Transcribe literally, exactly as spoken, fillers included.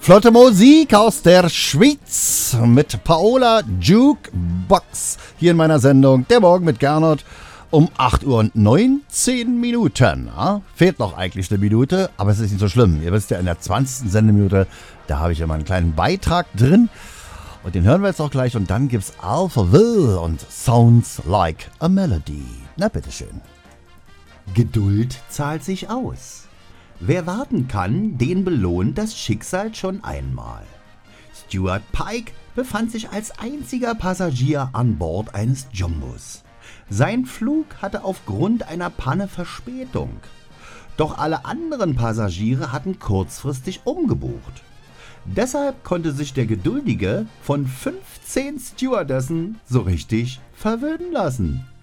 flotte Musik aus der Schweiz mit Paola Jukebox hier in meiner Sendung Der Morgen mit Gernot um acht Uhr und neunzehn Minuten. Ja, fehlt noch eigentlich eine Minute, aber es ist nicht so schlimm. Ihr wisst ja, in der zwanzigsten Sendeminute, da habe ich immer einen kleinen Beitrag drin und den hören wir jetzt auch gleich und dann gibt's Alphaville und Sounds Like a Melody. Na bitteschön. Geduld zahlt sich aus. Wer warten kann, den belohnt das Schicksal schon einmal. Stuart Pike befand sich als einziger Passagier an Bord eines Jumbos. Sein Flug hatte aufgrund einer Panne Verspätung. Doch alle anderen Passagiere hatten kurzfristig umgebucht. Deshalb konnte sich der Geduldige von fünfzehn Stewardessen so richtig verwöhnen lassen.